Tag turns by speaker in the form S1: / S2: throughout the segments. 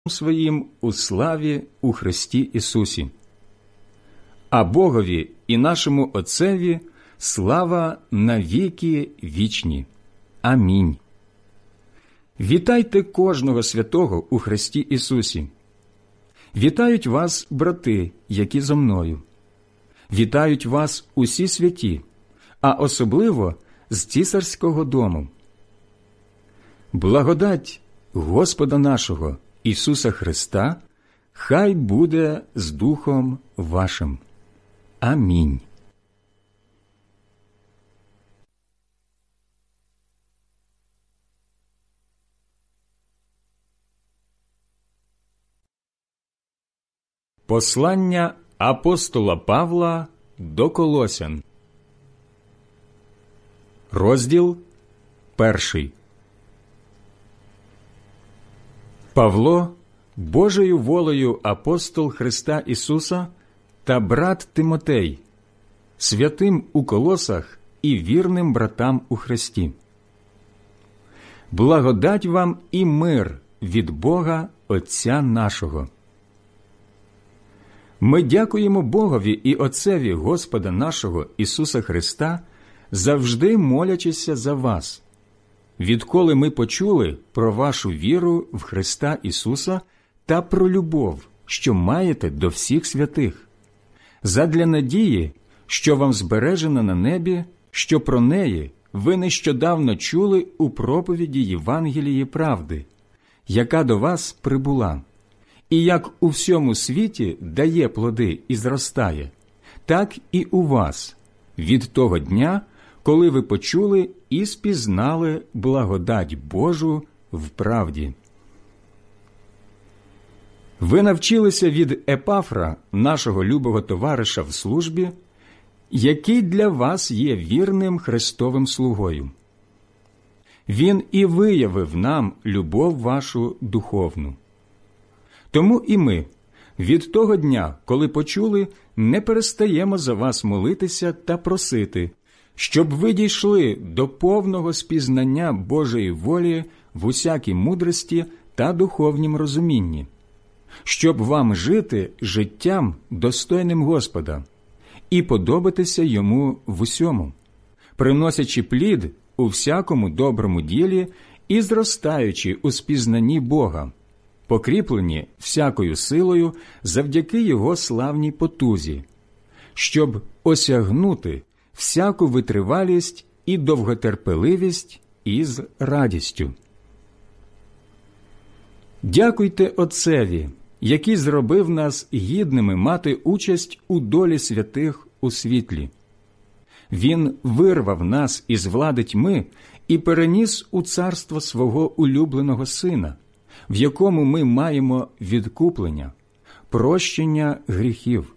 S1: своїм у славі у Христі Ісусі. А Богові і нашому Отцеві слава навіки вічні. Амінь. Вітайте кожного святого у Христі Ісусі. Вітають вас брати, які зо мною. Вітають вас усі святі, а особливо з цісарського дому. Благодать Господа нашого Ісуса Христа хай буде з духом вашим. Амінь. Послання апостола Павла до Колосян. Розділ 1. Павло, Божою волею апостол Христа Ісуса та брат Тимотей, святим у Колосах і вірним братам у Христі. Благодать вам і мир від Бога Отця нашого. Ми дякуємо Богові і Отцеві Господа нашого Ісуса Христа, завжди молячися за вас, відколи ми почули про вашу віру в Христа Ісуса та про любов, що маєте до всіх святих, задля надії, що вам збережена на небі, що про неї ви нещодавно чули у проповіді Євангелії правди, яка до вас прибула, і як у всьому світі дає плоди і зростає, так і у вас, від того дня, коли ви почули і спізнали благодать Божу в правді. Ви навчилися від Епафра, нашого любого товариша в службі, який для вас є вірним Христовим слугою. Він і виявив нам любов вашу духовну. Тому і ми, від того дня, коли почули, не перестаємо за вас молитися та просити, щоб ви дійшли до повного спізнання Божої волі в усякій мудрості та духовнім розумінні, щоб вам жити життям, достойним Господа, і подобатися Йому в усьому, приносячи плід у всякому доброму ділі і зростаючи у спізнанні Бога, покріплені всякою силою завдяки Його славній потузі, щоб осягнути всяку витривалість і довготерпеливість із радістю. Дякуйте Отцеві, який зробив нас гідними мати участь у долі святих у світлі. Він вирвав нас із влади тьми і переніс у царство свого улюбленого Сина, в якому ми маємо відкуплення, прощення гріхів.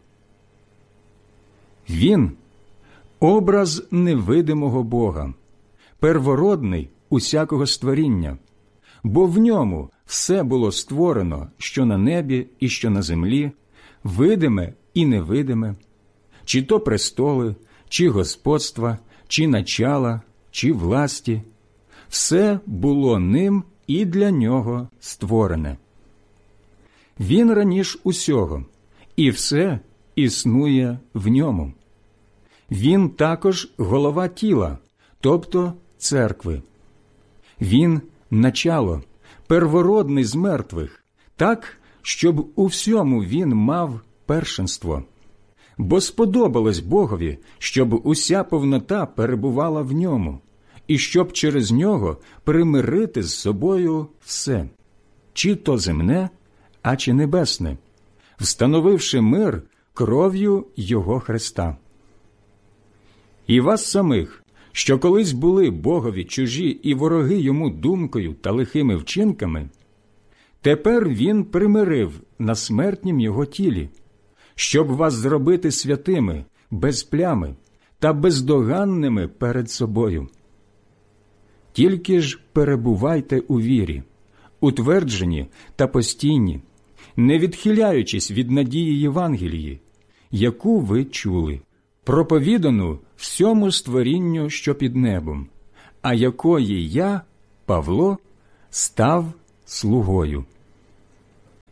S1: Він – образ невидимого Бога, первородний усякого створіння, бо в ньому все було створено, що на небі і що на землі, видиме і невидиме, чи то престоли, чи господства, чи начала, чи власті. Все було ним і для нього створене. Він раніш усього, і все існує в ньому. Він також голова тіла, тобто церкви. Він – начало, первородний з мертвих, так, щоб у всьому він мав першенство. Бо сподобалось Богові, щоб уся повнота перебувала в ньому, і щоб через нього примирити з собою все, чи то земне, а чи небесне, встановивши мир кров'ю Його Христа. І вас самих, що колись були Богові чужі і вороги Йому думкою та лихими вчинками, тепер Він примирив на смертнім Його тілі, щоб вас зробити святими, без плями та бездоганними перед собою. Тільки ж перебувайте у вірі, утверджені та постійні, не відхиляючись від надії Євангелії, яку ви чули, проповідану всьому створінню, що під небом, а якої я, Павло, став слугою.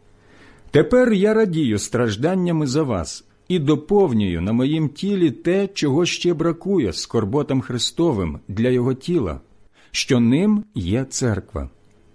S1: Тепер я радію стражданнями за вас і доповнюю на моїм тілі те, чого ще бракує скорботам Христовим для Його тіла, що ним є церква,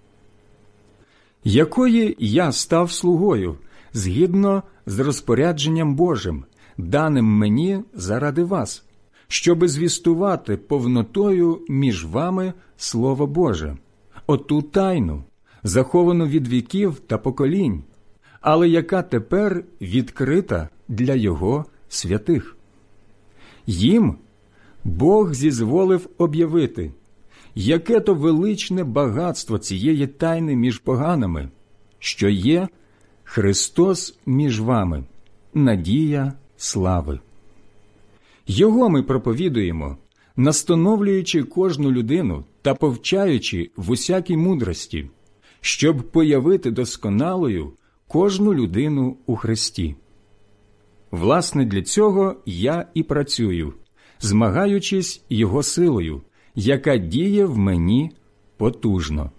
S1: якої я став слугою, згідно з розпорядженням Божим, даним мені заради вас, щоби звістувати повнотою між вами Слово Боже, оту тайну, заховану від віків та поколінь, але яка тепер відкрита для Його святих. Їм Бог зізволив об'явити, яке то величне багатство цієї тайни між поганими, що є Христос між вами, надія слави. Його ми проповідуємо, настановлюючи кожну людину та повчаючи в усякій мудрості, щоб появити досконалою кожну людину у Христі. Власне, для цього я і працюю, змагаючись Його силою, яка діє в мені потужно.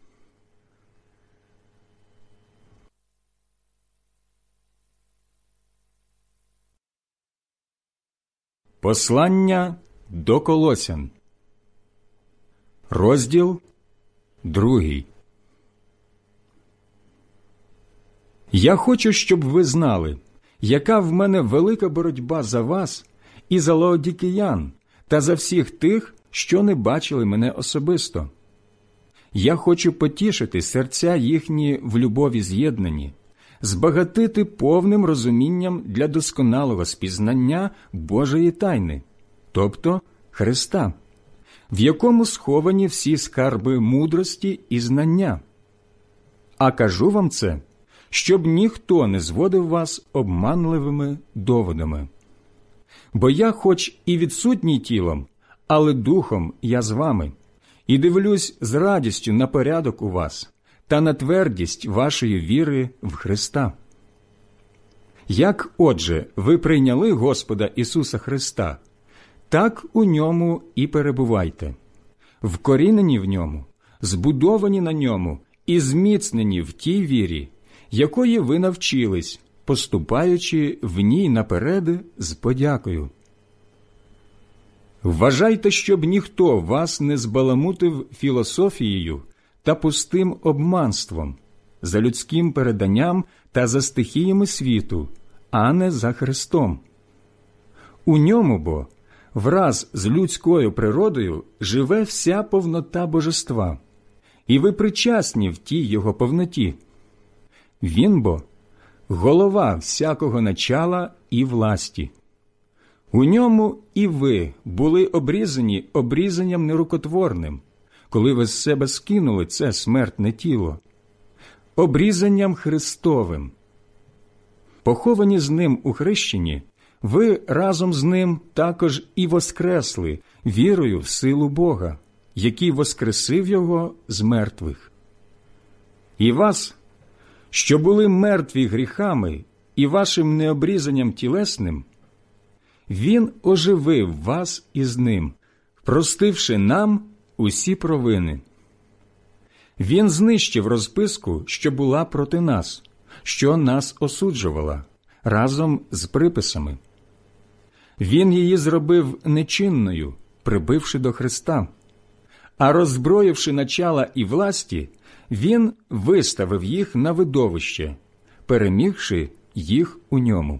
S1: Послання до Колосян, розділ 2. Я хочу, щоб ви знали, яка в мене велика боротьба за вас і за лаодікиян, та за всіх тих, що не бачили мене особисто. Я хочу потішити серця їхні в любові з'єднані, збагатити повним розумінням для досконалого спізнання Божої тайни, тобто Христа, в якому сховані всі скарби мудрості і знання. А кажу вам це, щоб ніхто не зводив вас обманливими доводами. Бо я хоч і відсутній тілом, але духом я з вами, і дивлюсь з радістю на порядок у вас та на твердість вашої віри в Христа. Як, отже, ви прийняли Господа Ісуса Христа, так у Ньому і перебувайте, вкорінені в Ньому, збудовані на Ньому і зміцнені в тій вірі, якої ви навчились, поступаючи в ній наперед з подякою. Вважайте, щоб ніхто вас не збаламутив філософією та пустим обманством, за людським переданням та за стихіями світу, а не за Христом. У ньому бо враз з людською природою живе вся повнота божества, і ви причасні в тій його повноті. Він бо голова всякого начала і власті. У ньому і ви були обрізані обрізанням нерукотворним, коли ви з себе скинули це смертне тіло, обрізанням Христовим. Поховані з ним у хрещенні, ви разом з ним також і воскресли вірою в силу Бога, який воскресив його з мертвих. І вас, що були мертві гріхами і вашим необрізанням тілесним, Він оживив вас із ним, простивши нам усі провини. Він знищив розписку, що була проти нас, що нас осуджувала, разом з приписами. Він її зробив нечинною, прибивши до Христа, а роззброївши начала і власті, Він виставив їх на видовище, перемігши їх у ньому.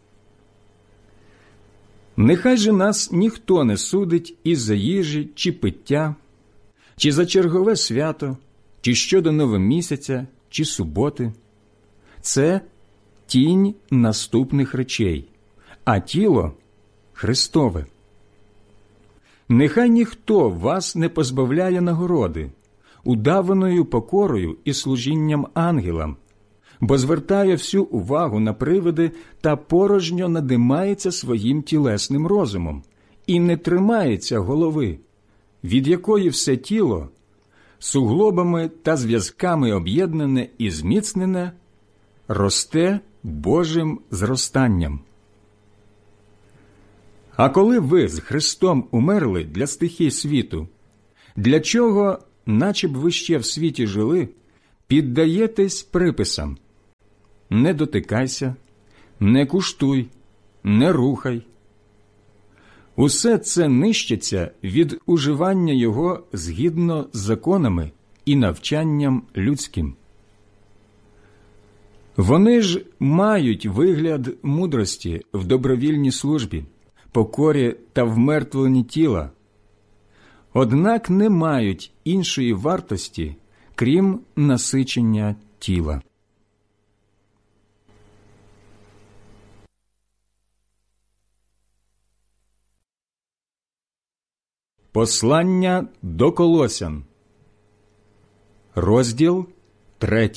S1: Нехай же нас ніхто не судить із-за їжі чи пиття, чи за чергове свято, чи щодо новомісяця, чи суботи. Це тінь наступних речей, а тіло – Христове. Нехай ніхто вас не позбавляє нагороди, удаваною покорою і служінням ангелам, бо звертає всю увагу на привиди та порожньо надимається своїм тілесним розумом і не тримається голови, від якої все тіло, суглобами та зв'язками об'єднане і зміцнене, росте Божим зростанням. А коли ви з Христом умерли для стихій світу, для чого, наче б ви ще в світі жили, піддаєтесь приписам? не дотикайся, не куштуй, не рухай. Усе це нищиться від уживання його згідно з законами і навчанням людським. Вони ж мають вигляд мудрості в добровільній службі, покорі та вмертвленні тіла, однак не мають іншої вартості, крім насичення тіла. Послання до Колосян, розділ 3.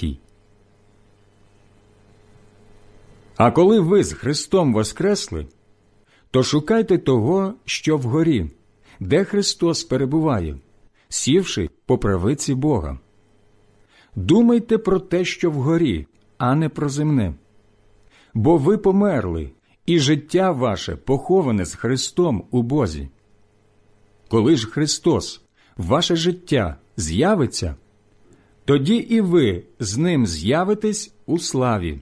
S1: А коли ви з Христом воскресли, то шукайте того, що вгорі, де Христос перебуває, сівши по правиці Бога. Думайте про те, що вгорі, а не про земне. Бо ви померли, і життя ваше поховане з Христом у Бозі. Коли ж Христос, ваше життя, з'явиться, тоді і ви з Ним з'явитесь у славі.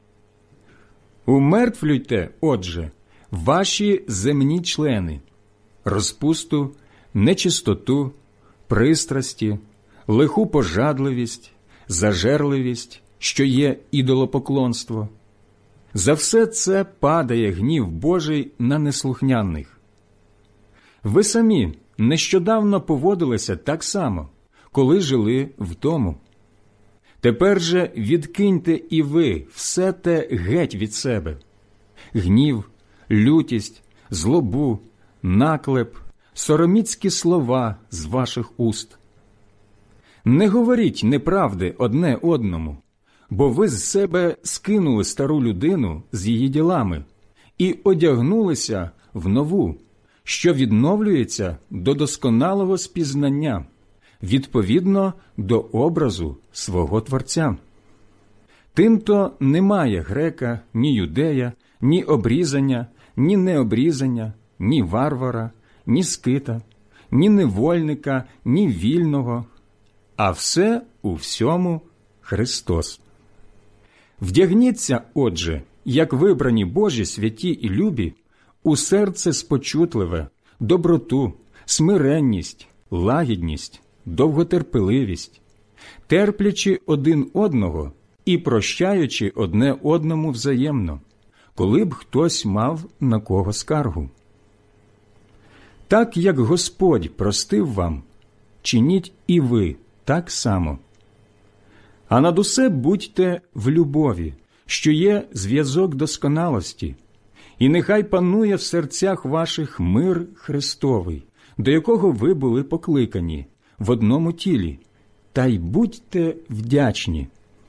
S1: Умертвлюйте, отже, ваші земні члени – розпусту, нечистоту, пристрасті, лиху пожадливість, зажерливість, що є ідолопоклонство. За все це падає гнів Божий на неслухняних. Ви самі нещодавно поводилися так само, коли жили в тому. Тепер же відкиньте і ви все те геть від себе – гнів, лютість, злобу, наклеп, сороміцькі слова з ваших уст. Не говоріть неправди одне одному, бо ви з себе скинули стару людину з її ділами і одягнулися в нову, що відновлюється до досконалого спізнання, відповідно до образу свого Творця. Тимто немає грека, ні юдея, ні обрізання, ні необрізання, ні варвара, ні скита, ні невольника, ні вільного, а все у всьому Христос. Вдягніться, отже, як вибрані Божі святі і любі, у серце спочутливе, доброту, смиренність, лагідність, довготерпеливість, терплячи один одного і прощаючи одне одному взаємно, коли б хтось мав на кого скаргу. Так, як Господь простив вам, чиніть і ви так само. А над усе будьте в любові, що є зв'язок досконалості, і нехай панує в серцях ваших мир Христовий, до якого ви були покликані, в одному тілі, та й будьте вдячні.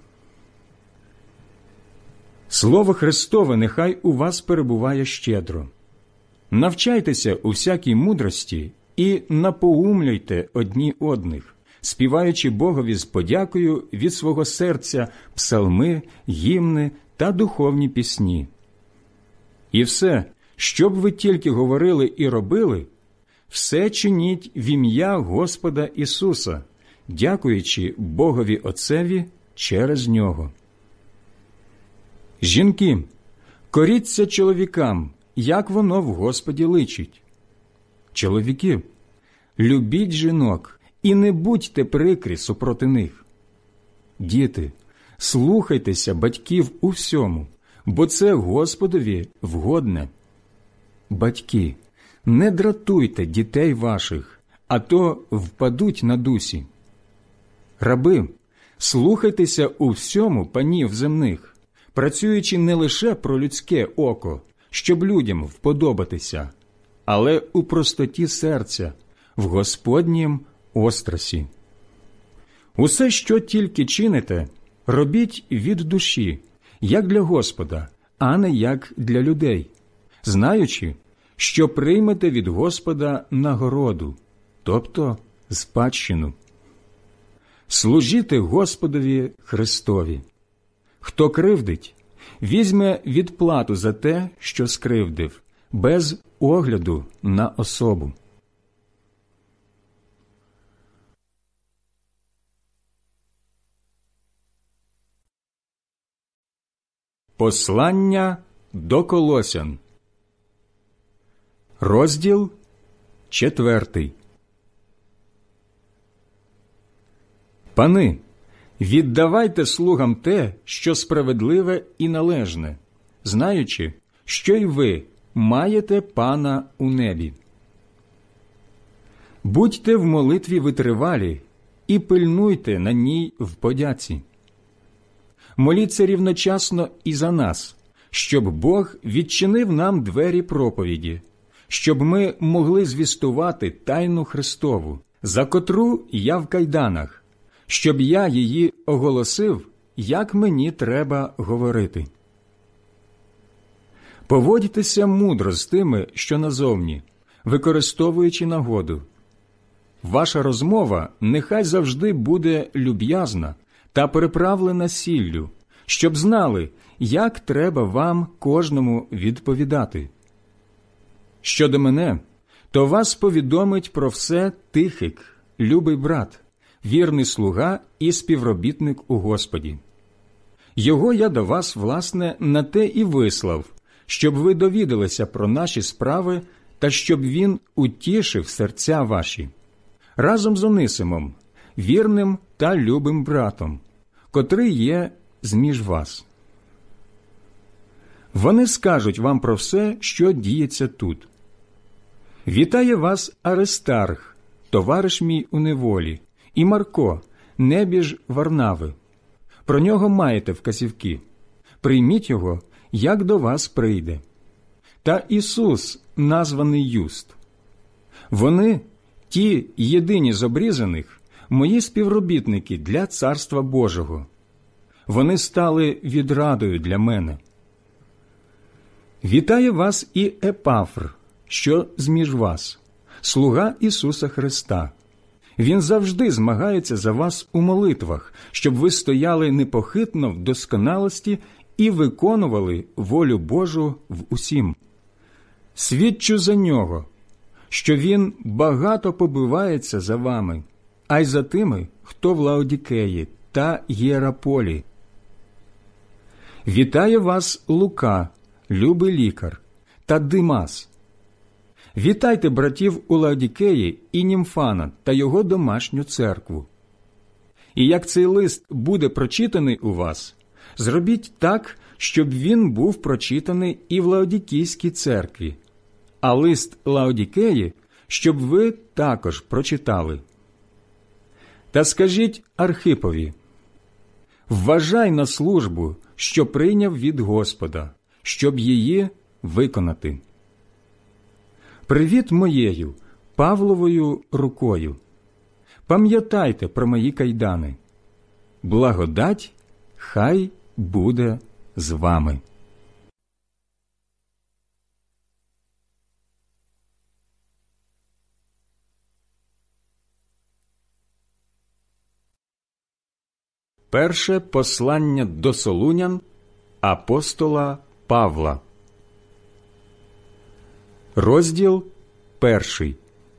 S1: Слово Христове нехай у вас перебуває щедро. Навчайтеся у всякій мудрості і напоумлюйте одні одних, співаючи Богові з подякою від свого серця псалми, гімни та духовні пісні. І все, що б ви тільки говорили і робили, все чиніть в ім'я Господа Ісуса, дякуючи Богові Отцеві через Нього. Жінки, коріться чоловікам, як воно в Господі личить. Чоловіки, любіть жінок і не будьте прикрі супроти них. Діти, слухайтеся батьків у всьому, бо це Господові вгодне. Батьки, не дратуйте дітей ваших, а то впадуть на дусі. Раби, слухайтеся у всьому панів земних, працюючи не лише про людське око, щоб людям вподобатися, але у простоті серця, в Господнім острасі. Усе, що тільки чините, робіть від душі, як для Господа, а не як для людей, знаючи, що приймете від Господа нагороду, тобто спадщину. Служіте Господові Христові. Хто кривдить, візьме відплату за те, що скривдив, без огляду на особу. Послання до Колосян. Розділ 4. Пани, віддавайте слугам те, що справедливе і належне, знаючи, що й ви маєте Пана у небі. Будьте в молитві витривалі і пильнуйте на ній в подяці. Моліться рівночасно і за нас, щоб Бог відчинив нам двері проповіді, щоб ми могли звістувати тайну Христову, за котру я в кайданах, щоб я її оголосив, як мені треба говорити. Поводьтеся мудро з тими, що назовні, використовуючи нагоду. Ваша розмова нехай завжди буде люб'язна та переправлена сіллю, щоб знали, як треба вам кожному відповідати. Щодо мене, то вас повідомить про все Тихик, любий брат, вірний слуга і співробітник у Господі. Його я до вас, власне, на те і вислав, щоб ви довідалися про наші справи та щоб він утішив серця ваші. Разом з Онисимом, вірним та любим братом, котрий є зміж вас. Вони скажуть вам про все, що діється тут. Вітає вас Аристарх, товариш мій у неволі, і Марко, небіж Варнави. Про нього маєте вказівки. Прийміть його, як до вас прийде. Та Ісус, названий Юст. Вони, ті єдині з обрізаних, мої співробітники для Царства Божого. Вони стали відрадою для мене. Вітає вас і Епафр, що зміж вас, слуга Ісуса Христа. Він завжди змагається за вас у молитвах, щоб ви стояли непохитно в досконалості і виконували волю Божу в усім. Свідчу за нього, що він багато побивається за вами, а й за тими, хто в Лаодікеї та Єраполі. Вітає вас Лука, любий лікар, та Димас. Вітайте братів у Лаодікеї і Німфана та його домашню церкву. І як цей лист буде прочитаний у вас, зробіть так, щоб він був прочитаний і в Лаодікійській церкві, а лист Лаодікеї, щоб ви також прочитали. Та скажіть Архипові: вважай на службу, що прийняв від Господа, щоб її виконати. Привіт моєю, Павловою рукою. Пам'ятайте про мої кайдани. Благодать хай буде з вами. Перше послання до Солунян апостола Павла. Розділ 1.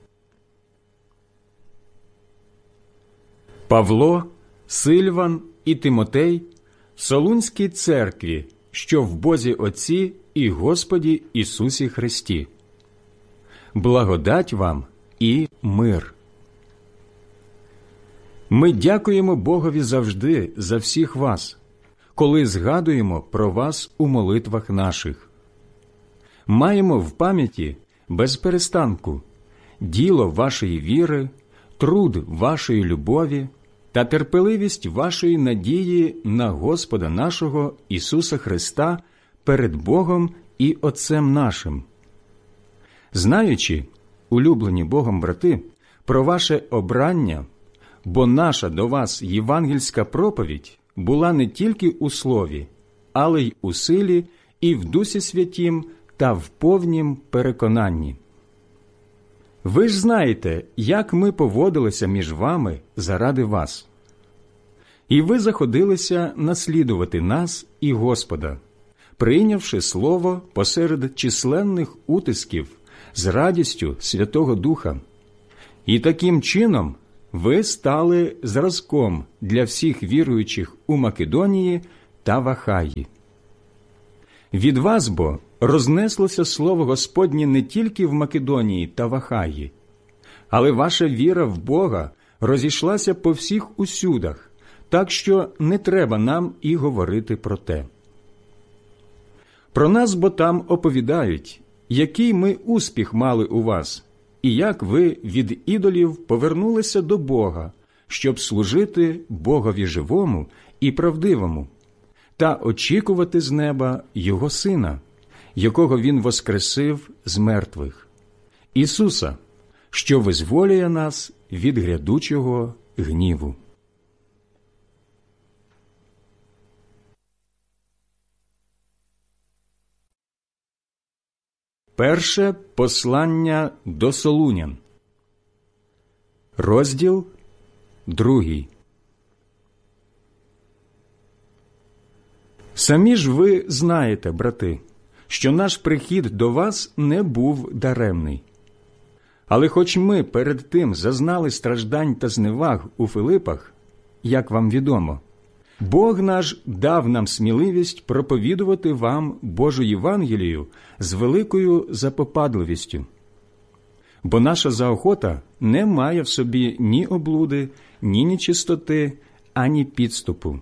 S1: Павло, Сильван і Тимотей Солунській церкві, що в Бозі Отці і Господі Ісусі Христі. Благодать вам і мир. Ми дякуємо Богові завжди за всіх вас, коли згадуємо про вас у молитвах наших. Маємо в пам'яті без перестанку діло вашої віри, труд вашої любові та терпеливість вашої надії на Господа нашого Ісуса Христа перед Богом і Отцем нашим. Знаючи, улюблені Богом брати, про ваше обрання, бо наша до вас євангельська проповідь була не тільки у слові, але й у силі і в Дусі Святім та в повнім переконанні. Ви ж знаєте, як ми поводилися між вами заради вас. І ви заходилися наслідувати нас і Господа, прийнявши слово посеред численних утисків з радістю Святого Духа. І таким чином ви стали зразком для всіх віруючих у Македонії та в Ахаї. Від вас бо рознеслося слово Господнє не тільки в Македонії та в Ахаї, але ваша віра в Бога розійшлася по всіх усюдах, так що не треба нам і говорити про те. Про нас бо там оповідають, який ми успіх мали у вас, і як ви від ідолів повернулися до Бога, щоб служити Богові живому і правдивому, та очікувати з неба Його Сина, якого Він воскресив з мертвих, Ісуса, що визволює нас від грядучого гніву. Перше послання до Солунян, розділ 2. Самі ж ви знаєте, брати, що наш прихід до вас не був даремний. Але хоч ми перед тим зазнали страждань та зневаг у Филипах, як вам відомо, Бог наш дав нам сміливість проповідувати вам Божу Євангелію з великою запопадливістю. Бо наша заохота не має в собі ні облуди, ні нечистоти, ані підступу.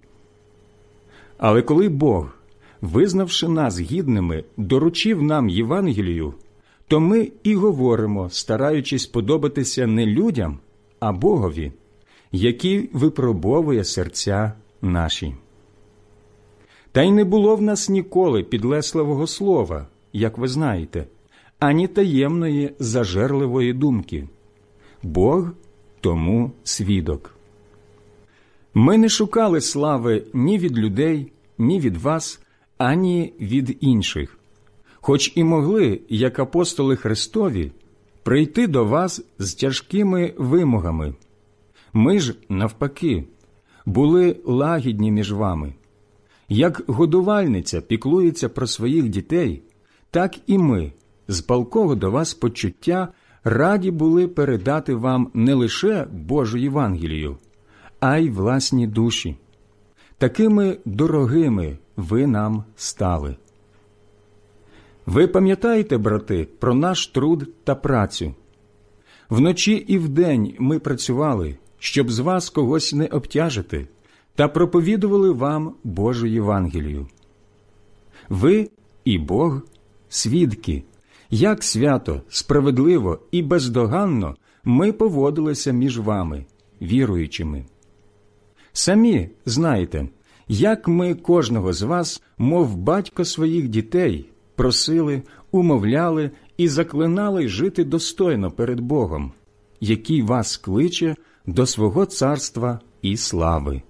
S1: Але коли Бог, визнавши нас гідними, доручив нам Євангелію, то ми і говоримо, стараючись подобатися не людям, а Богові, який випробовує серця наші. Та й не було в нас ніколи підлесливого слова, як ви знаєте, ані таємної зажерливої думки. Бог тому свідок. Ми не шукали слави ні від людей, ні від вас, ані від інших, хоч і могли, як апостоли Христові, прийти до вас з тяжкими вимогами. Ми ж, навпаки, були лагідні між вами. Як годувальниця піклується про своїх дітей, так і ми, з палкого до вас почуття, раді були передати вам не лише Божу Євангелію, а й власні душі. Такими дорогими ви нам стали. Ви пам'ятаєте, брати, про наш труд та працю? Вночі і вдень ми працювали, щоб з вас когось не обтяжити, та проповідували вам Божу Євангелію. Ви і Бог – свідки, як свято, справедливо і бездоганно ми поводилися між вами, віруючими. Самі знаєте, як ми кожного з вас, мов батько своїх дітей, просили, умовляли і заклинали жити достойно перед Богом, який вас кличе до свого царства і слави.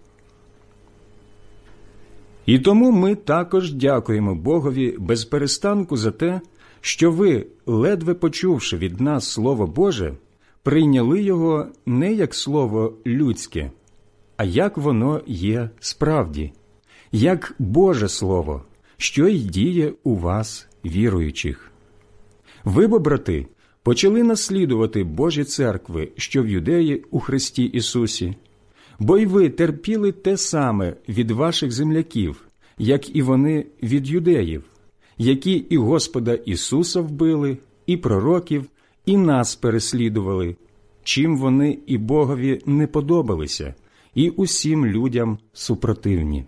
S1: І тому ми також дякуємо Богові без перестанку за те, що ви, ледве почувши від нас Слово Боже, прийняли його не як слово людське, а як воно є справді, як Боже Слово, що й діє у вас, віруючих. Ви, бо, брати, почали наслідувати Божі церкви, що в Юдеї у Христі Ісусі, бо й ви терпіли те саме від ваших земляків, як і вони від юдеїв, які і Господа Ісуса вбили, і пророків, і нас переслідували, чим вони і Богові не подобалися, і усім людям супротивні.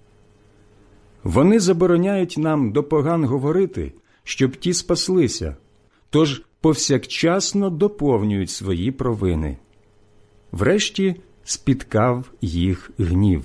S1: Вони забороняють нам до поган говорити, щоб ті спаслися, тож повсякчасно доповнюють свої провини. Врешті спіткав їх гнів.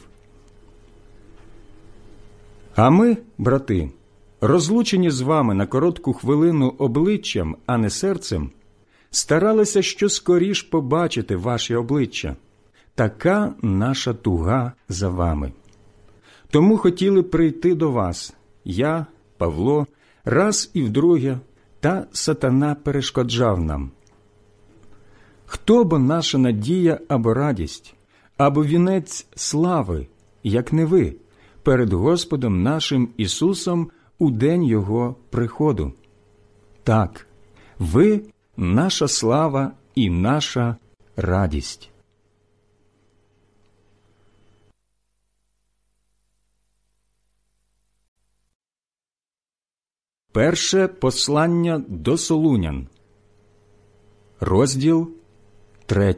S1: А ми, брати, розлучені з вами на коротку хвилину обличчям, а не серцем, старалися щоскоріш побачити ваші обличчя. Така наша туга за вами. Тому хотіли прийти до вас, я, Павло, раз і вдруге, та сатана перешкоджав нам. Хто бо наша надія або радість, або вінець слави, як не ви, перед Господом нашим Ісусом у день Його приходу? Так, ви – наша слава і наша радість. Перше послання до Солунян, розділ 3.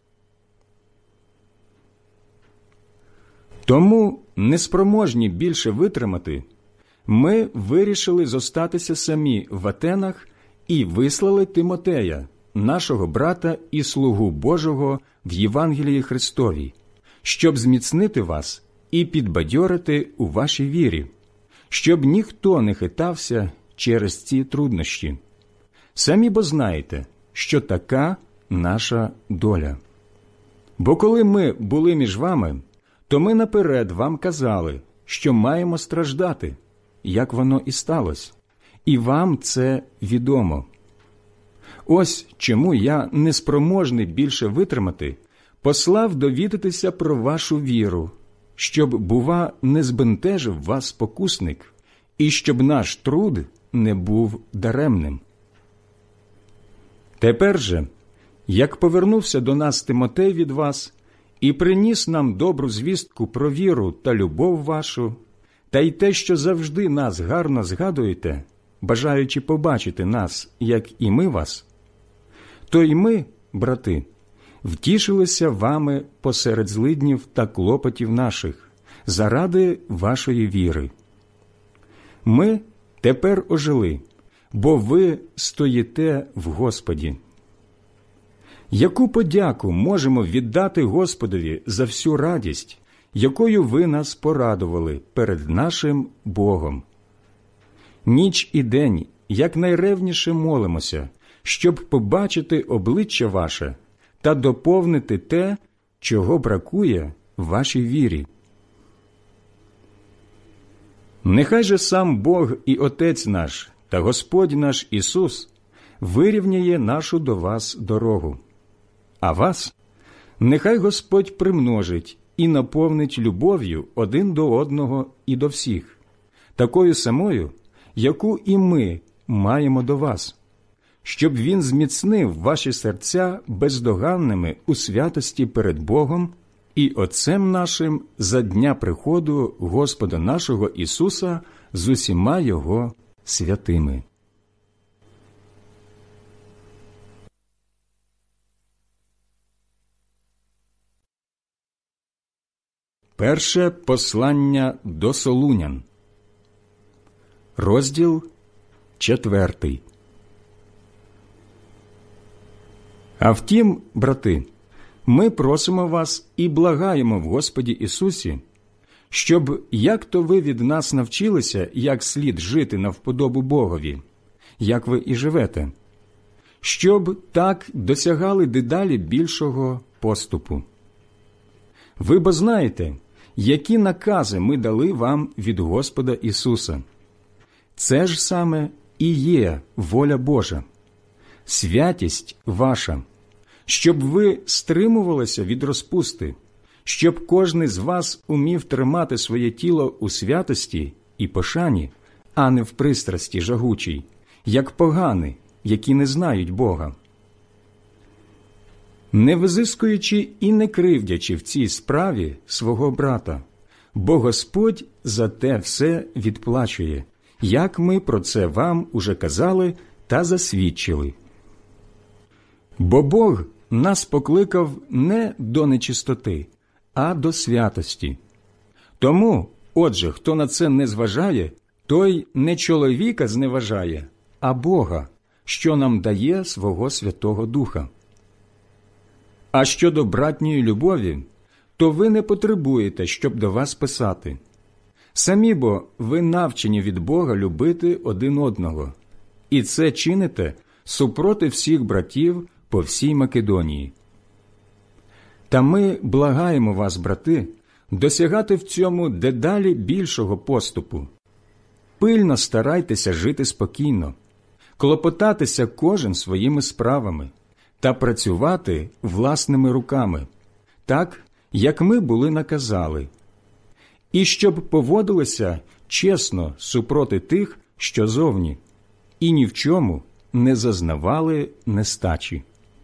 S1: Тому, неспроможні більше витримати, ми вирішили зостатися самі в Атенах і вислали Тимотея, нашого брата і слугу Божого в Євангелії Христовій, щоб зміцнити вас і підбадьорити у вашій вірі, щоб ніхто не хитався через ці труднощі. Самі бо знаєте, що така наша доля. Бо коли ми були між вами, то ми наперед вам казали, що маємо страждати, як воно і сталося, і вам це відомо. Ось чому я, неспроможний більше витримати, послав довідатися про вашу віру, щоб, бува, не збентежив вас спокусник, і щоб наш труд не був даремним. Тепер же, як повернувся до нас Тимотей від вас і приніс нам добру звістку про віру та любов вашу, та й те, що завжди нас гарно згадуєте, бажаючи побачити нас, як і ми вас, то й ми, брати, втішилися вами посеред злиднів та клопотів наших, заради вашої віри. Ми тепер ожили, бо ви стоїте в Господі. Яку подяку можемо віддати Господові за всю радість, якою ви нас порадували перед нашим Богом? Ніч і день якнайревніше молимося, щоб побачити обличчя ваше та доповнити те, чого бракує вашій вірі. Нехай же сам Бог і Отець наш та Господь наш Ісус вирівняє нашу до вас дорогу. А вас нехай Господь примножить і наповнить любов'ю один до одного і до всіх, такою самою, яку і ми маємо до вас, щоб Він зміцнив ваші серця бездоганними у святості перед Богом і Отцем нашим за дня приходу Господа нашого Ісуса з усіма Його святими. Перше послання до Солунян, розділ 4. А втім, брати, ми просимо вас і благаємо в Господі Ісусі, щоб, як то ви від нас навчилися, як слід жити на вподобу Богові, як ви і живете, щоб так досягали дедалі більшого поступу. Ви бо знаєте, які накази ми дали вам від Господа Ісуса. Це ж саме і є воля Божа, святість ваша, щоб ви стримувалися від розпусти, щоб кожний з вас умів тримати своє тіло у святості і пошані, а не в пристрасті жагучій, як погани, які не знають Бога. Не визискуючи і не кривдячи в цій справі свого брата, бо Господь за те все відплачує, як ми про це вам уже казали та засвідчили. Бо Бог нас покликав не до нечистоти, а до святості. Тому, отже, хто на це не зважає, той не чоловіка зневажає, а Бога, що нам дає свого Святого Духа. А щодо братньої любові, то ви не потребуєте, щоб до вас писати. Самі бо ви навчені від Бога любити один одного, і це чините супроти всіх братів по всій Македонії. Та ми благаємо вас, брати, досягати в цьому дедалі більшого поступу. Пильно старайтеся жити спокійно, клопотатися кожен своїми справами та працювати власними руками, так, як ми були наказали, і щоб поводилися чесно супроти тих, що зовні, і ні в чому не зазнавали нестачі.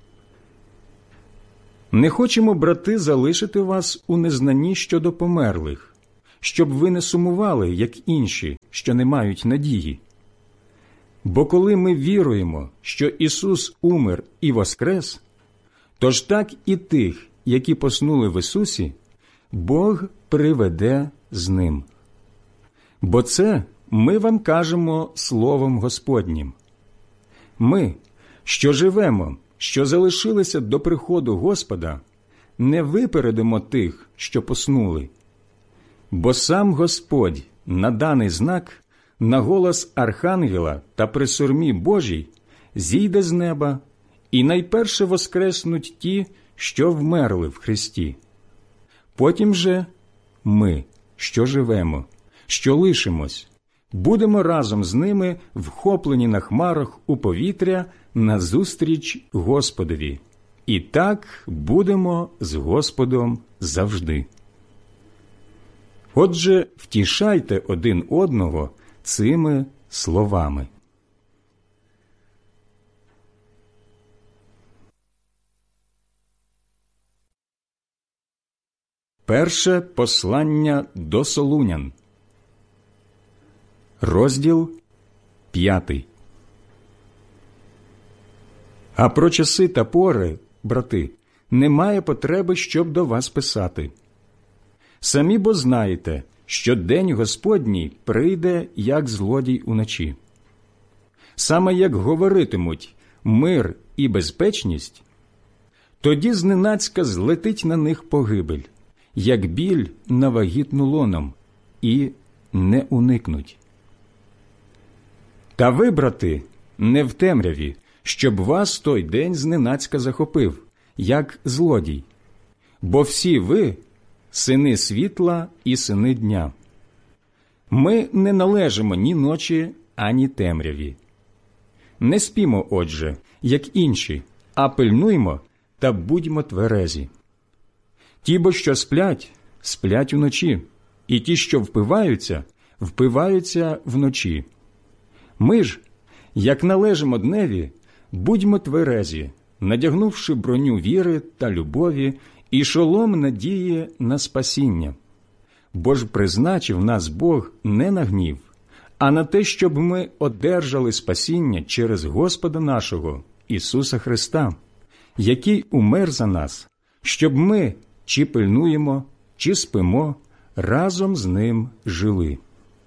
S1: Не хочемо, брати, залишити вас у незнанні щодо померлих, щоб ви не сумували, як інші, що не мають надії. Бо коли ми віруємо, що Ісус умер і воскрес, тож так і тих, які поснули в Ісусі, Бог приведе з Ним. Бо це ми вам кажемо Словом Господнім. Ми, що живемо, що залишилися до приходу Господа, не випередимо тих, що поснули. Бо сам Господь на даний знак, на голос Архангела та при сурмі Божій зійде з неба, і найперше воскреснуть ті, що вмерли в Христі. Потім же ми, що живемо, що лишимось, будемо разом з ними вхоплені на хмарах у повітря назустріч Господові. І так будемо з Господом завжди. Отже, втішайте один одного цими словами. Перше послання до Солунян. Розділ 5. А про часи та пори, брати, немає потреби, щоб до вас писати. Самі бо знаєте, що день Господній прийде, як злодій уночі. Саме як говоритимуть мир і безпечність, тоді зненацька злетить на них погибель, як біль на вагітну лоном, і не уникнуть. Та ви, брати, не в темряві, щоб вас той день зненацька захопив, як злодій. Бо всі ви – сини світла і сини дня. Ми не належимо ні ночі, ані темряві. Не спімо, отже, як інші, а пильнуймо та будьмо тверезі. Ті, бо що сплять, сплять уночі, і ті, що впиваються, впиваються вночі. Ми ж, як належимо дневі, будьмо тверезі, надягнувши броню віри та любові і шолом надії на спасіння. Бо ж призначив нас Бог не на гнів, а на те, щоб ми одержали спасіння через Господа нашого, Ісуса Христа, який умер за нас, щоб ми, чи пильнуємо, чи спимо, разом з Ним жили.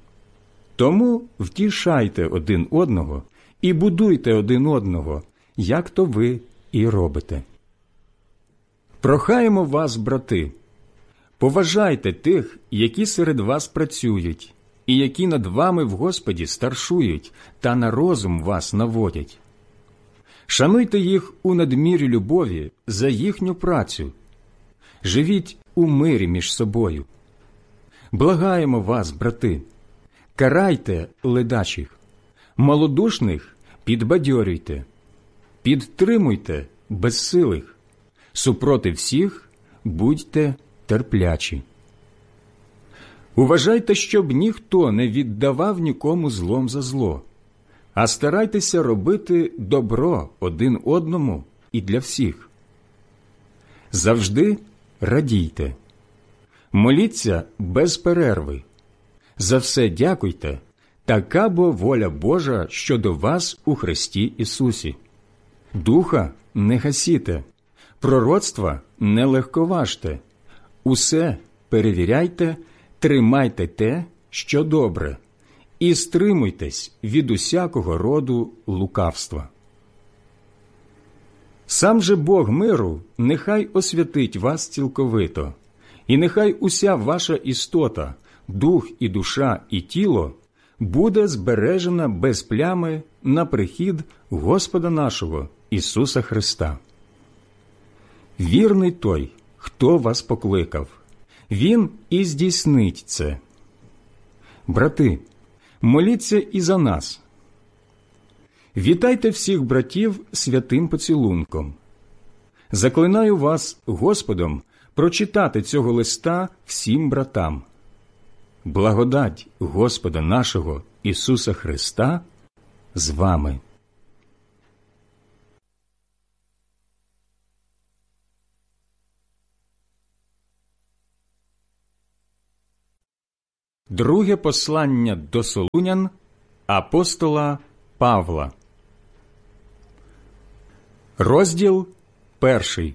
S1: Тому втішайте один одного і будуйте один одного, як то ви і робите. Прохаємо вас, брати, поважайте тих, які серед вас працюють, і які над вами в Господі старшують та на розум вас наводять. Шануйте їх у надмірі любові за їхню працю. Живіть у мирі між собою. Благаємо вас, брати, карайте ледачих, малодушних підбадьорюйте, підтримуйте безсилих, супроти всіх будьте терплячі. Уважайте, щоб ніхто не віддавав нікому злом за зло, а старайтеся робити добро один одному і для всіх. Завжди радійте, моліться без перерви, за все дякуйте, така бо воля Божа щодо вас у Христі Ісусі. Духа не гасіте, пророцтва не легковажте, усе перевіряйте, тримайте те, що добре, і стримуйтесь від усякого роду лукавства. Сам же Бог миру нехай освятить вас цілковито, і нехай уся ваша істота, дух і душа і тіло буде збережена без плями на прихід Господа нашого Ісуса Христа. Вірний той, хто вас покликав, Він і здійснить це. Брати, моліться і за нас. Вітайте всіх братів святим поцілунком. Заклинаю вас Господом прочитати цього листа всім братам. Благодать Господа нашого Ісуса Христа з вами. Друге послання до Солунян апостола Павла. Розділ 1.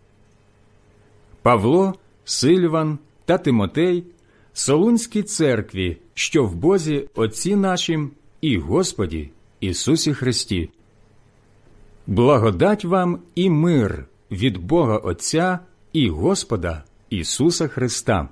S1: Павло, Сильван та Тимотей Солунській церкві, що в Бозі Отці нашім і Господі Ісусі Христі. Благодать вам і мир від Бога Отця і Господа Ісуса Христа.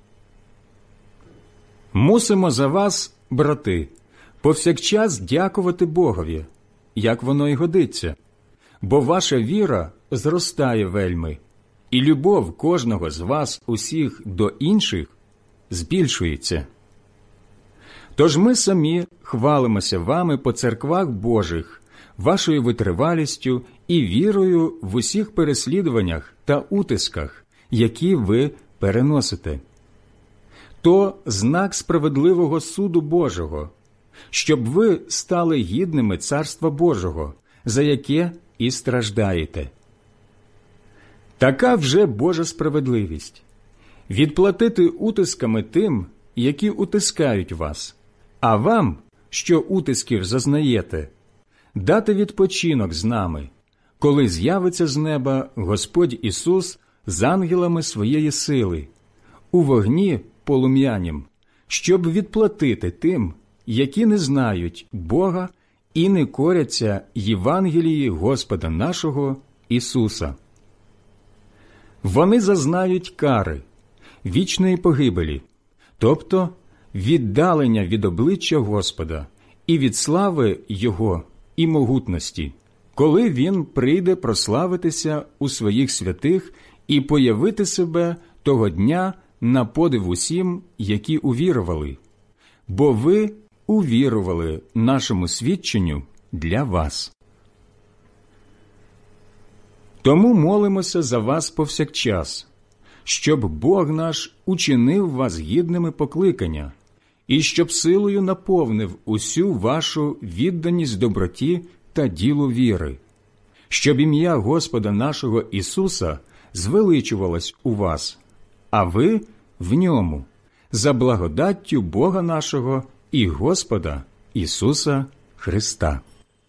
S1: Мусимо за вас, брати, повсякчас дякувати Богові, як воно й годиться, бо ваша віра зростає вельми, і любов кожного з вас усіх до інших збільшується. Тож ми самі хвалимося вами по церквах Божих, вашою витривалістю і вірою в усіх переслідуваннях та утисках, які ви переносите. То знак справедливого суду Божого, щоб ви стали гідними Царства Божого, за яке і страждаєте. Така вже Божа справедливість – відплатити утисками тим, які утискають вас, а вам, що утисків зазнаєте, дати відпочинок з нами, коли з'явиться з неба Господь Ісус з ангелами своєї сили, у вогні полум'янім, щоб відплатити тим, які не знають Бога і не коряться Євангелії Господа нашого Ісуса. Вони зазнають кари, вічної погибелі, тобто віддалення від обличчя Господа і від слави Його і могутності, коли Він прийде прославитися у своїх святих і появити себе того дня на подив усім, які увірували, бо ви увірували нашому свідченню для вас. Тому молимося за вас повсякчас, щоб Бог наш учинив вас гідними покликання, і щоб силою наповнив усю вашу відданість доброті та ділу віри, щоб ім'я Господа нашого Ісуса звеличувалось у вас, а ви в ньому, за благодаттю Бога нашого і Господа Ісуса Христа.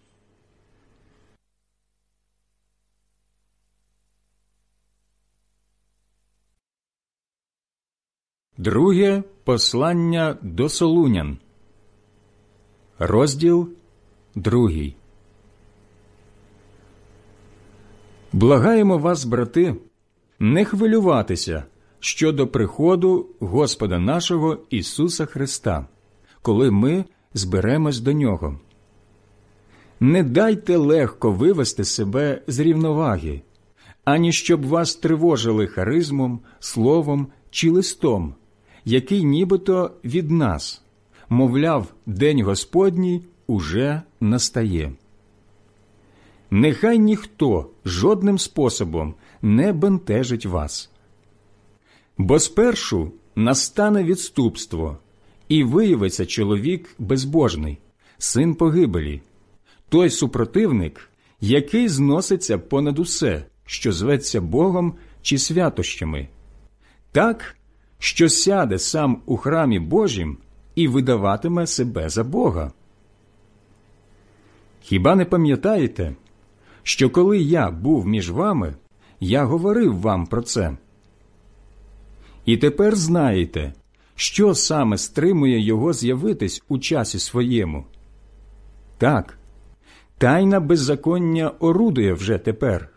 S1: Друге послання до Солунян. Розділ 2. Благаємо вас, брати, не хвилюватися щодо приходу Господа нашого Ісуса Христа, коли ми зберемось до Нього. Не дайте легко вивести себе з рівноваги, ані щоб вас тривожили харизмом, словом чи листом, який нібито від нас, мовляв, день Господній уже настає. Нехай ніхто жодним способом не бентежить вас. Бо спершу настане відступство, і виявиться чоловік безбожний, син погибелі, той супротивник, який зноситься понад усе, що зветься Богом чи святощами, так, що сяде сам у храмі Божім і видаватиме себе за Бога. Хіба не пам'ятаєте, що коли я був між вами, я говорив вам про це? І тепер знаєте, що саме стримує його з'явитись у часі своєму. Так, тайна беззаконня орудує вже тепер.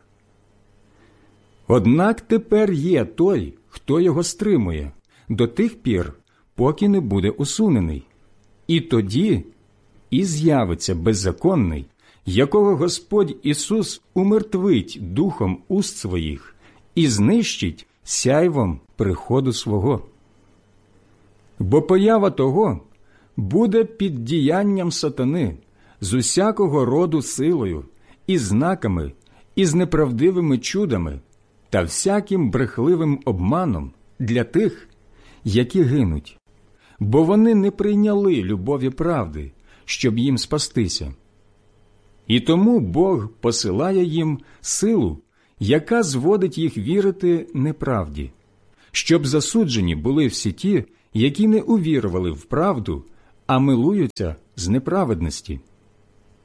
S1: Однак тепер є той, хто його стримує, до тих пір, поки не буде усунений. І тоді і з'явиться беззаконний, якого Господь Ісус умертвить духом уст своїх і знищить сяйвом приходу свого. Бо поява того буде під діянням сатани з усякого роду силою, і знаками, і з неправдивими чудами, та всяким брехливим обманом для тих, які гинуть, бо вони не прийняли любові правди, щоб їм спастися. І тому Бог посилає їм силу, яка зводить їх вірити неправді, щоб засуджені були всі ті, які не увірували в правду, а милуються з неправедності.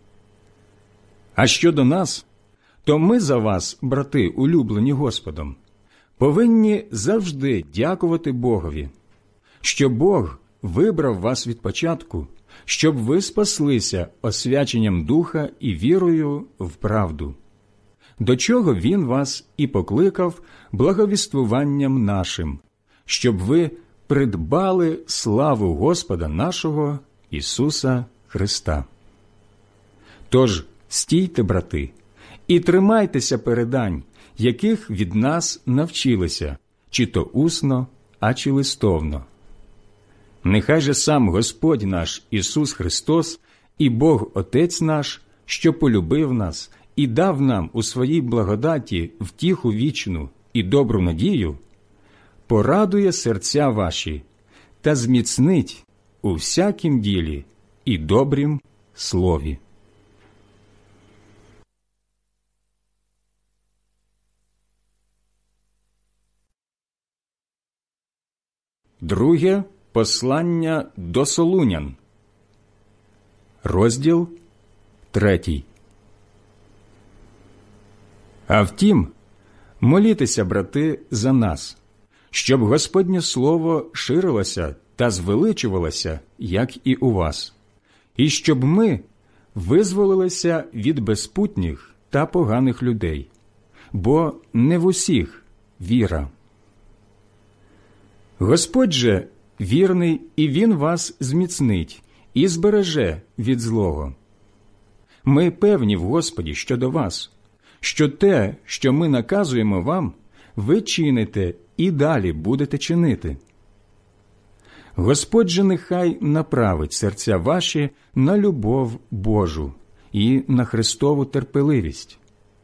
S1: А щодо нас, то ми за вас, брати, улюблені Господом, повинні завжди дякувати Богові, що Бог вибрав вас від початку, щоб ви спаслися освяченням Духа і вірою в правду, до чого Він вас і покликав благовіствуванням нашим, щоб ви придбали славу Господа нашого Ісуса Христа. Тож стійте, брати, і тримайтеся передань, яких від нас навчилися, чи то усно, а чи листовно. Нехай же сам Господь наш Ісус Христос і Бог Отець наш, що полюбив нас і дав нам у своїй благодаті втіху вічну і добру надію, порадує серця ваші та зміцнить у всякім ділі і добрім слові. Друге послання до Солунян, розділ 3. А втім, молітеся, брати, за нас, щоб Господнє Слово ширилося та звеличувалося, як і у вас, і щоб ми визволилися від безпутніх та поганих людей, бо не в усіх віра. Господь же вірний, і Він вас зміцнить і збереже від злого. Ми певні в Господі щодо вас, що те, що ми наказуємо вам, ви чините і далі будете чинити. Господь же нехай направить серця ваші на любов Божу і на Христову терпеливість.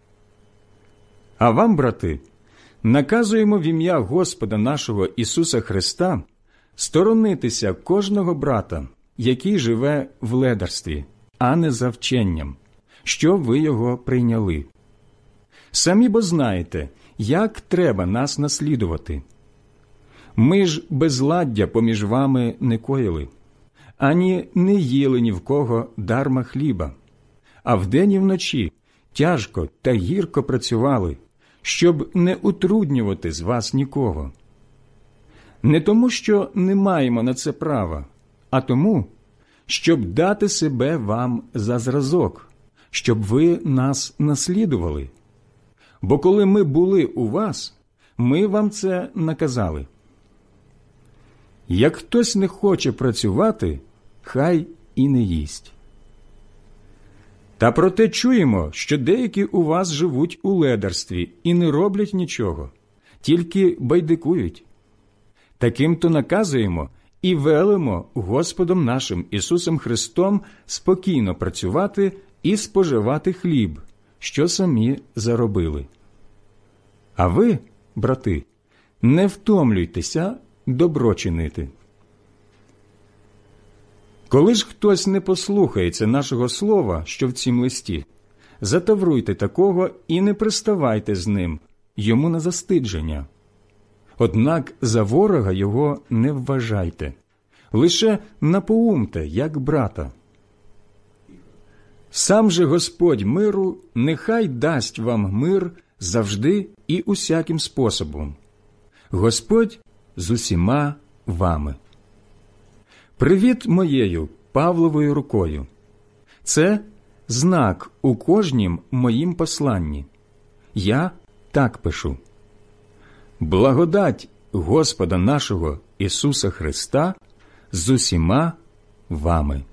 S1: А вам, брати, наказуємо в ім'я Господа нашого Ісуса Христа сторонитися кожного брата, який живе в ледарстві, а не за вченням, що ви його прийняли. Самі бо знаєте, як треба нас наслідувати. Ми ж безладдя поміж вами не коїли, ані не їли ні в кого дарма хліба, а вдень і вночі тяжко та гірко працювали, щоб не утруднювати з вас нікого. Не тому, що не маємо на це права, а тому, щоб дати себе вам за зразок, щоб ви нас наслідували. Бо коли ми були у вас, ми вам це наказали. Як хтось не хоче працювати, хай і не їсть. Та проте чуємо, що деякі у вас живуть у ледарстві і не роблять нічого, тільки байдикують. Таким-то наказуємо і велимо Господом нашим Ісусом Христом спокійно працювати і споживати хліб, що самі заробили. А ви, брати, не втомлюйтеся добро чинити. Коли ж хтось не послухається нашого слова, що в цім листі, затавруйте такого і не приставайте з ним, йому на застидження. Однак за ворога його не вважайте, лише напоумте, як брата. Сам же Господь миру нехай дасть вам мир завжди і усяким способом. Господь з усіма вами. Привіт моєю Павловою рукою. Це знак у кожнім моїм посланні. Я так пишу. Благодать Господа нашого Ісуса Христа з усіма вами.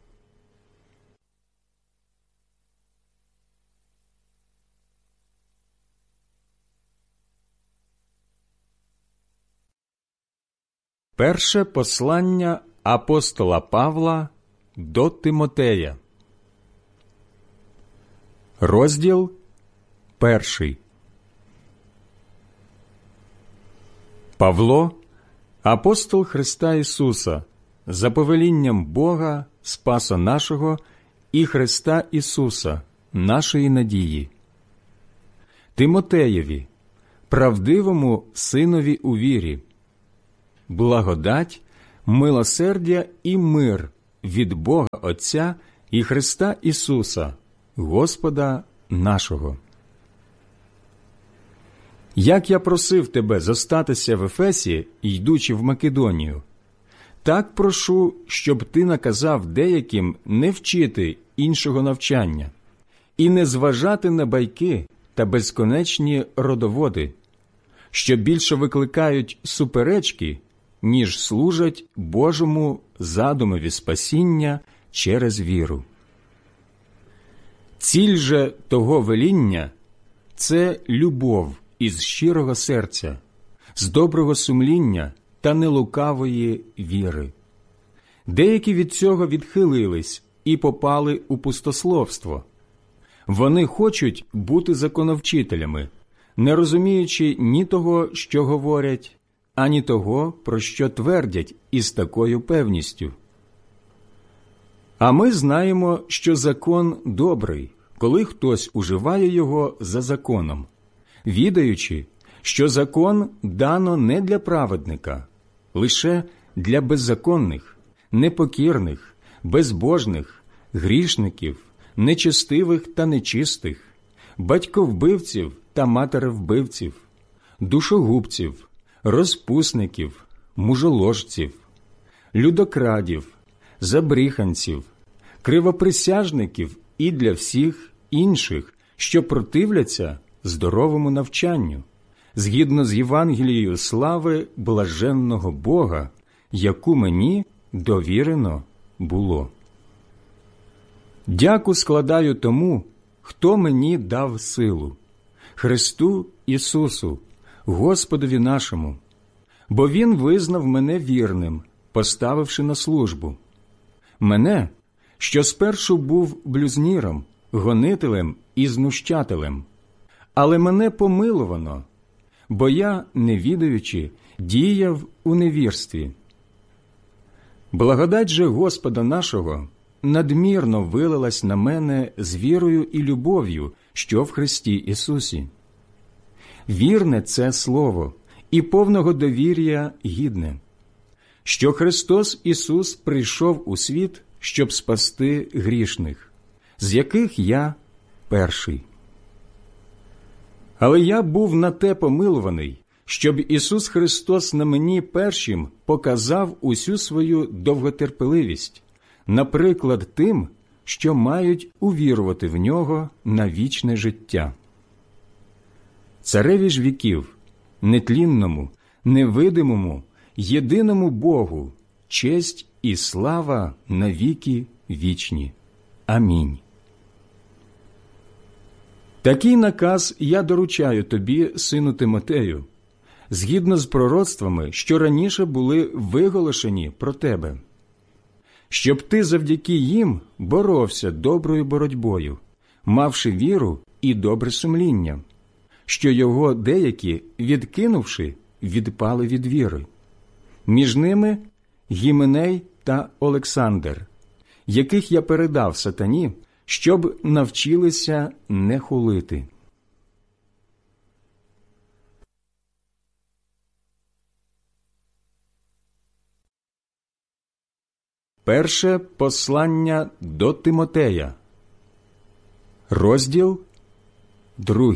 S1: Перше послання апостола Павла до Тимотея. Розділ 1. Павло, апостол Христа Ісуса, за повелінням Бога, Спаса нашого, і Христа Ісуса, нашої надії. Тимотеєві, правдивому синові у вірі, благодать, милосердя і мир від Бога Отця і Христа Ісуса, Господа нашого. Як я просив тебе зостатися в Ефесі, йдучи в Македонію, так прошу, щоб ти наказав деяким не вчити іншого навчання і не зважати на байки та безконечні родоводи, що більше викликають суперечки, ніж служать Божому задумові спасіння через віру. Ціль же того веління – це любов із щирого серця, з доброго сумління та нелукавої віри. Деякі від цього відхилились і попали у пустословство. Вони хочуть бути законовчителями, не розуміючи ні того, що говорять, ані того, про що твердять із такою певністю. А ми знаємо, що закон добрий, коли хтось уживає його за законом, відаючи, що закон дано не для праведника, лише для беззаконних, непокірних, безбожних, грішників, нечестивих та нечистих, батьковбивців та матеревбивців, душогубців, розпусників, мужоложців, людокрадів, забріханців, кривоприсяжників і для всіх інших, що противляться здоровому навчанню, згідно з Євангелією слави блаженного Бога, яку мені довірено було. Дяку складаю тому, хто мені дав силу, Христу Ісусу, Господові нашому, бо Він визнав мене вірним, поставивши на службу. Мене, що спершу був блюзніром, гонителем і знущателем, але мене помиловано, бо я, не відаючи, діяв у невірстві. Благодать же Господа нашого надмірно вилилась на мене з вірою і любов'ю, що в Христі Ісусі. Вірне це слово і повного довір'я гідне, що Христос Ісус прийшов у світ, щоб спасти грішних, з яких я перший. Але я був на те помилуваний, щоб Ісус Христос на мені першим показав усю свою довготерпеливість, наприклад тим, що мають увірувати в Нього на вічне життя. Цареві ж віків, нетлінному, невидимому, єдиному Богу, честь і слава навіки вічні. Амінь. Такий наказ я доручаю тобі, сину Тимотею, згідно з пророцтвами, що раніше були виголошені про тебе, щоб ти завдяки їм боровся доброю боротьбою, мавши віру і добре сумління, що його деякі, відкинувши, відпали від віри. Між ними Гіменей та Олександр, яких я передав сатані, щоб навчилися не хулити. Перше послання до Тимотея, розділ 2.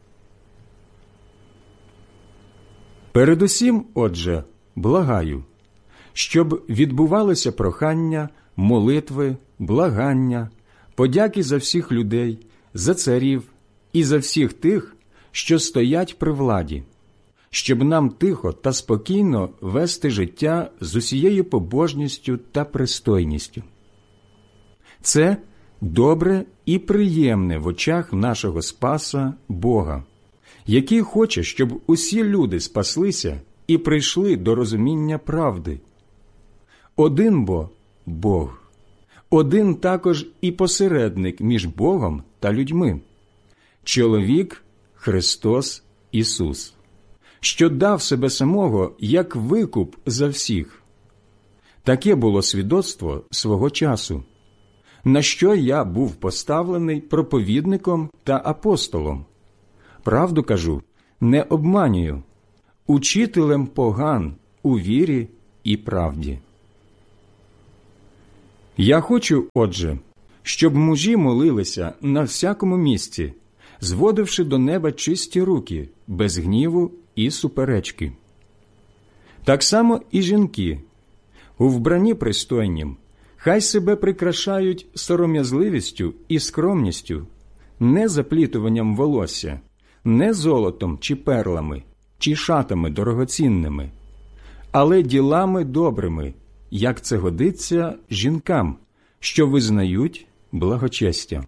S1: Передусім, отже, благаю, щоб відбувалися прохання, молитви, благання, подяки за всіх людей, за царів і за всіх тих, що стоять при владі, щоб нам тихо та спокійно вести життя з усією побожністю та пристойністю. Це добре і приємне в очах нашого Спаса Бога, який хоче, щоб усі люди спаслися і прийшли до розуміння правди. Один бо – Бог, один також і посередник між Богом та людьми – чоловік Христос Ісус, що дав себе самого як викуп за всіх. Таке було свідоцтво свого часу, на що я був поставлений проповідником та апостолом. Правду кажу, не обманюю, учителем поган у вірі і правді. Я хочу, отже, щоб мужі молилися на всякому місці, зводивши до неба чисті руки, без гніву і суперечки. Так само і жінки, у вбранні пристойнім, хай себе прикрашають сором'язливістю і скромністю, не заплітуванням волосся, не золотом чи перлами, чи шатами дорогоцінними, але ділами добрими, як це годиться жінкам, що визнають благочестя.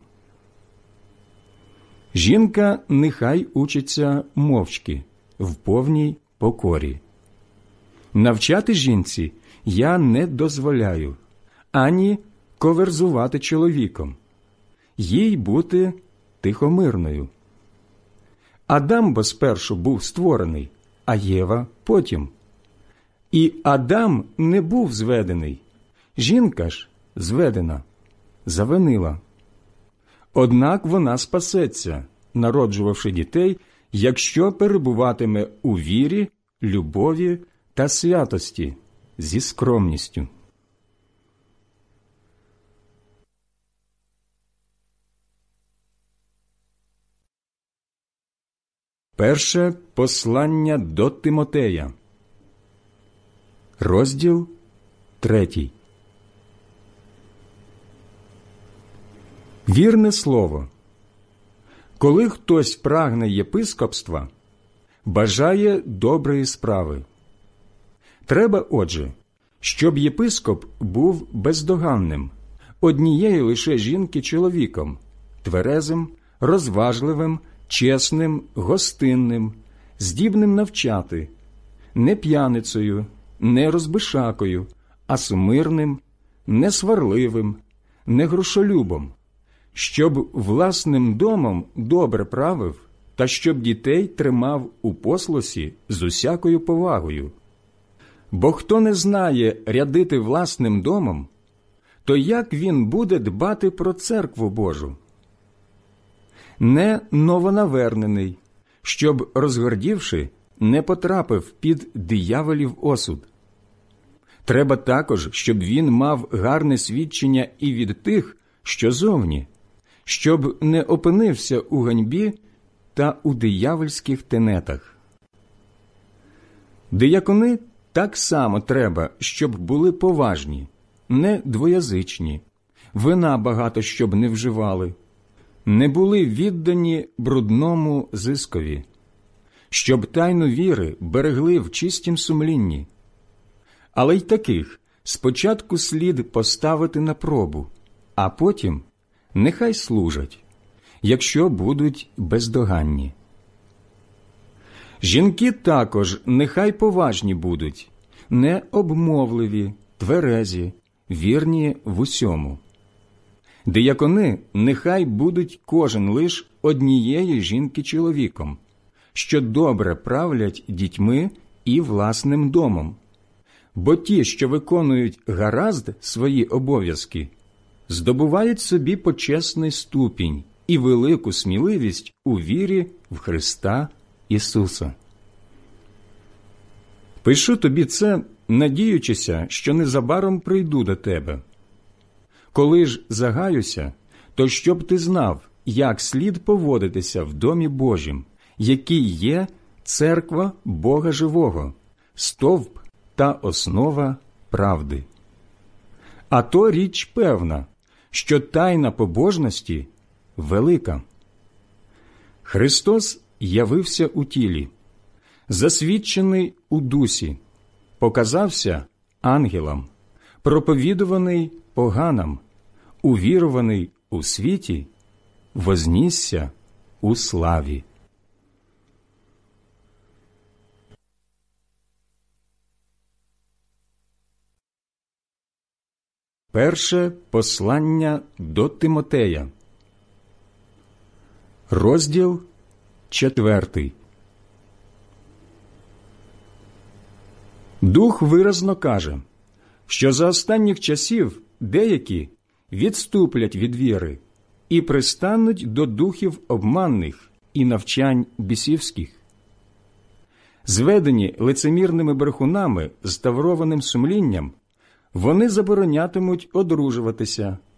S1: Жінка нехай учиться мовчки, в повній покорі. Навчати жінці я не дозволяю, ані коверзувати чоловіком, їй бути тихомирною. Адам бо спершу був створений, а Єва потім. І Адам не був зведений, жінка ж зведена, завинила. Однак вона спасеться, народжувавши дітей, якщо перебуватиме у вірі, любові та святості зі скромністю. Перше послання до Тимотея, розділ 3. Вірне слово. Коли хтось прагне єпископства, бажає доброї справи. Треба, отже, щоб єпископ був бездоганним, однієї лише жінки чоловіком, тверезим, розважливим, чесним, гостинним, здібним навчати, не п'яницею, не розбишакою, а сумирним, не сварливим, не грошолюбом, щоб власним домом добре правив та щоб дітей тримав у послусі з усякою повагою. Бо хто не знає рядити власним домом, то як він буде дбати про церкву Божу? Не новонавернений, щоб, розгордівши, не потрапив під дияволів осуд. Треба також, щоб він мав гарне свідчення і від тих, що зовні, щоб не опинився у ганьбі та у диявольських тенетах. Диякони так само треба, щоб були поважні, не двоязичні, вина багато щоб не вживали, не були віддані брудному зискові, щоб тайну віри берегли в чистім сумлінні. Але й таких спочатку слід поставити на пробу, а потім нехай служать, якщо будуть бездоганні. Жінки також нехай поважні будуть, не обмовливі, тверезі, вірні в усьому. Диякони нехай будуть кожен лиш однієї жінки чоловіком, що добре правлять дітьми і власним домом. Бо ті, що виконують гаразд свої обов'язки, здобувають собі почесний ступінь і велику сміливість у вірі в Христа Ісуса. Пишу тобі це, надіючися, що незабаром прийду до тебе. Коли ж загаюся, то щоб ти знав, як слід поводитися в домі Божім, який є церква Бога живого, стовп та основа правди. А то річ певна, що тайна побожності велика. Христос явився у тілі, засвідчений у дусі, показався ангелам, проповідуваний поганам, увіруваний у світі, вознісся у славі. Перше послання до Тимотея, розділ 4. Дух виразно каже, що за останніх часів деякі відступлять від віри і пристануть до духів обманних і навчань бісівських. Зведені лицемірними брехунами з таврованим сумлінням, вони заборонятимуть одружуватися,